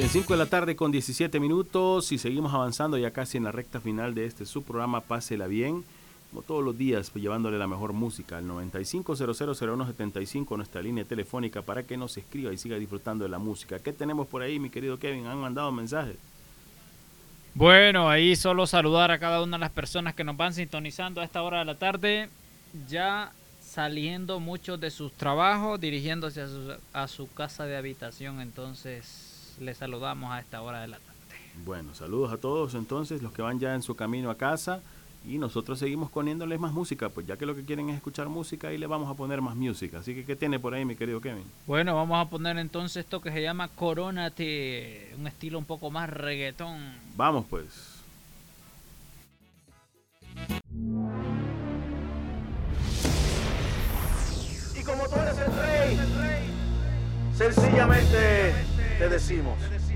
5 de la tarde con 17 minutos y seguimos avanzando ya casi en la recta final de este su programa Pásela Bien, como todos los días, pues, llevándole la mejor música al 95000175, nuestra línea telefónica, para que nos escriba y siga disfrutando de la música. ¿Qué tenemos por ahí, mi querido Kevin? ¿Han mandado mensajes? Bueno, ahí solo saludar a cada una de las personas que nos van sintonizando a esta hora de la tarde, ya saliendo muchos de sus trabajos, dirigiéndose a su casa de habitación, entonces les saludamos a esta hora de la tarde. Bueno, saludos a todos entonces, los que van ya en su camino a casa, y nosotros seguimos poniéndoles más música, pues ya que lo que quieren es escuchar música y le vamos a poner más música. Así que, ¿qué tiene por ahí, mi querido Kevin? Bueno, vamos a poner entonces esto que se llama Corónate, un estilo un poco más reggaetón. Vamos pues. Y como tú eres el rey, sencillamente te decimos.